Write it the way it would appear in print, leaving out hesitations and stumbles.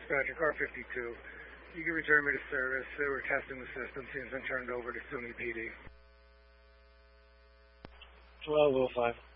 dispatcher, car 52. You can return me to service. They were testing the system. Team's been turned over to SUNY PD. 1205.